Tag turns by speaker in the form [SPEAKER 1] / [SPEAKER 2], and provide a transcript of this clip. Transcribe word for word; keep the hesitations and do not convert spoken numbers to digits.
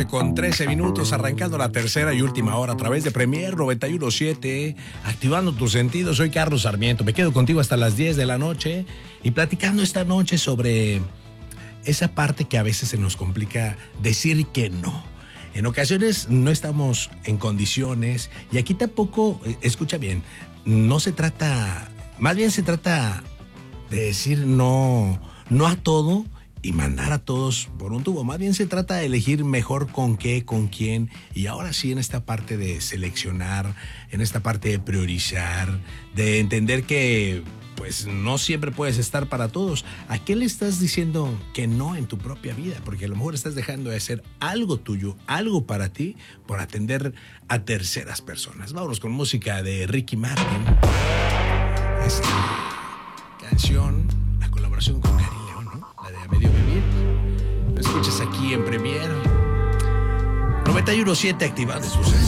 [SPEAKER 1] noche con trece minutos, arrancando la tercera y última hora a través de Premier noventa y uno punto siete, activando tus sentidos. Soy Carlos Sarmiento, me quedo contigo hasta las diez de la noche y platicando esta noche sobre esa parte que a veces se nos complica decir que no. En ocasiones no estamos en condiciones y aquí tampoco, escucha bien, no se trata, más bien se trata de decir no, no a todo y mandar a todos por un tubo. Más bien se trata de elegir mejor con qué, con quién. Y ahora sí, en esta parte de seleccionar, en esta parte de priorizar, de entender que pues no siempre puedes estar para todos. ¿A qué le estás diciendo que no en tu propia vida? Porque a lo mejor estás dejando de hacer algo tuyo, algo para ti, por atender a terceras personas. Vámonos con música de Ricky Martin. Esta canción, la colaboración con Karim León, ¿no? La de A Medio Vivir. Lo escuchas aquí en Premier noventa y uno punto siete, activando sus